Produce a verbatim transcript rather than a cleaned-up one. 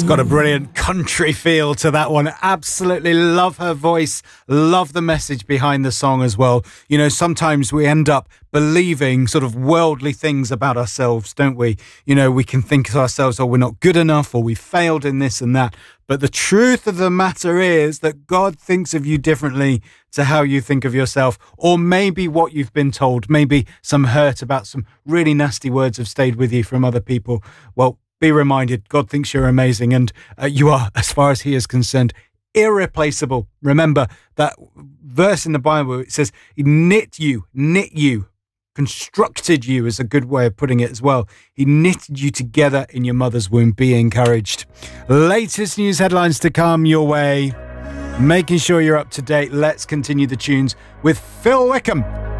It's got a brilliant country feel to that one. Absolutely love her voice. Love the message behind the song as well. You know, sometimes we end up believing sort of worldly things about ourselves, don't we? You know, we can think to ourselves, oh, we're not good enough, or we failed in this and that. But the truth of the matter is that God thinks of you differently to how you think of yourself, or maybe what you've been told, maybe some hurt about some really nasty words have stayed with you from other people. Well, be reminded, God thinks you're amazing, and uh, you are, as far as he is concerned, irreplaceable. Remember that verse in the Bible, it says, he knit you, knit you, constructed you is a good way of putting it as well. He knitted you together in your mother's womb. Be encouraged. Latest news headlines to come your way. Making sure you're up to date. Let's continue the tunes with Phil Wickham.